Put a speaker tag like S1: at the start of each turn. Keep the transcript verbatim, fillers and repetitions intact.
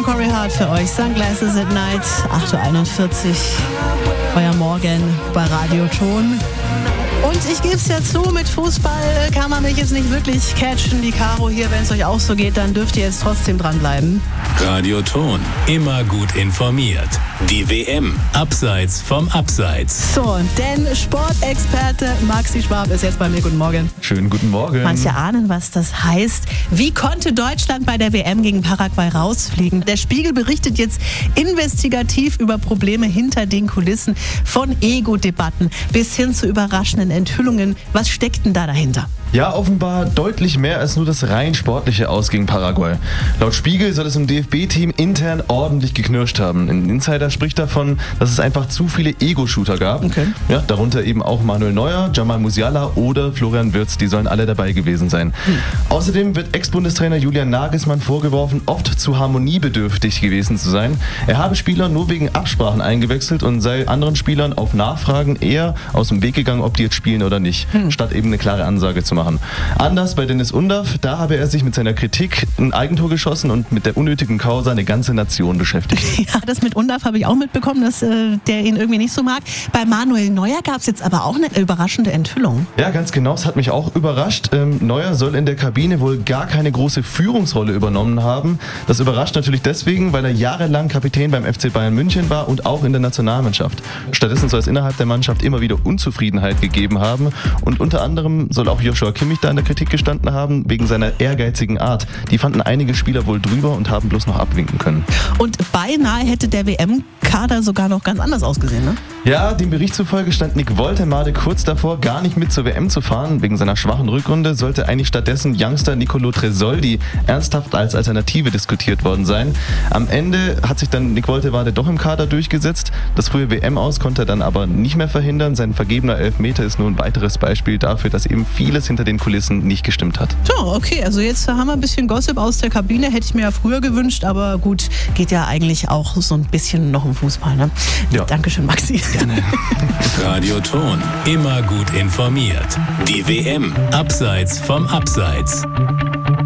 S1: von Corey Hart für euch. Sunglasses at Night, acht Uhr einundvierzig. Euer Morgen bei Radio Ton. Und ich gebe es ja zu, mit Fußball kann man mich jetzt nicht wirklich catchen. Die Caro hier, wenn es euch auch so geht, dann dürft ihr jetzt trotzdem dranbleiben.
S2: Radio Ton, immer gut informiert. Die W M, abseits vom Abseits.
S1: So, denn Sportexperte Maxi Schwab ist jetzt bei mir. Guten Morgen.
S3: Schönen guten Morgen.
S1: Manche ahnen, was das heißt. Wie konnte Deutschland bei der W M gegen Paraguay rausfliegen? Der Spiegel berichtet jetzt investigativ über Probleme hinter den Kulissen, von Ego-Debatten bis hin zu überraschenden Enthüllungen. Was steckt denn da dahinter?
S3: Ja, offenbar deutlich mehr als nur das rein sportliche Aus gegen Paraguay. Laut Spiegel soll es im D F B-Team intern ordentlich geknirscht haben. Ein Insider spricht davon, dass es einfach zu viele Ego-Shooter gab. Okay. Ja, darunter eben auch Manuel Neuer, Jamal Musiala oder Florian Wirtz. Die sollen alle dabei gewesen sein. Hm. Außerdem wird Ex-Bundestrainer Julian Nagelsmann vorgeworfen, oft zu harmoniebedürftig gewesen zu sein. Er habe Spieler nur wegen Absprachen eingewechselt und sei anderen Spielern auf Nachfragen eher aus dem Weg gegangen, ob die jetzt spielen oder nicht, hm. statt eben eine klare Ansage zu machen. Anders bei Dennis Undaff, da habe er sich mit seiner Kritik ein Eigentor geschossen und mit der unnötigen Causa eine ganze Nation beschäftigt.
S1: Ja, das mit Undaff habe ich auch mitbekommen, dass äh, der ihn irgendwie nicht so mag. Bei Manuel Neuer gab es jetzt aber auch eine überraschende Enthüllung.
S3: Ja, ganz genau, es hat mich auch überrascht. Ähm, Neuer soll in der Kabine wohl gar keine große Führungsrolle übernommen haben. Das überrascht natürlich deswegen, weil er jahrelang Kapitän beim F C Bayern München war und auch in der Nationalmannschaft. Stattdessen soll es innerhalb der Mannschaft immer wieder Unzufriedenheit gegeben haben und unter anderem soll auch Joshua Kimmich da in der Kritik gestanden haben, wegen seiner ehrgeizigen Art. Die fanden einige Spieler wohl drüber und haben bloß noch abwinken können.
S1: Und beinahe hätte der W M-Kader sogar noch ganz anders ausgesehen, ne?
S3: Ja, dem Bericht zufolge stand Nick Woltemade kurz davor, gar nicht mit zur W M zu fahren. Wegen seiner schwachen Rückrunde sollte eigentlich stattdessen Youngster Nicolo Tresoldi ernsthaft als Alternative diskutiert worden sein. Am Ende hat sich dann Nick Woltemade doch im Kader durchgesetzt. Das frühe W M-Aus konnte er dann aber nicht mehr verhindern. Sein vergebener Elfmeter ist nur ein weiteres Beispiel dafür, dass eben vieles hinter den Kulissen nicht gestimmt hat.
S1: So, okay, also jetzt haben wir ein bisschen Gossip aus der Kabine. Hätte ich mir ja früher gewünscht, aber gut, geht ja eigentlich auch so ein bisschen noch um Fußball, ne?
S3: Ja.
S1: Dankeschön, Maxi.
S3: Gerne.
S2: Radio Ton, immer gut informiert. Die W M, abseits vom Abseits.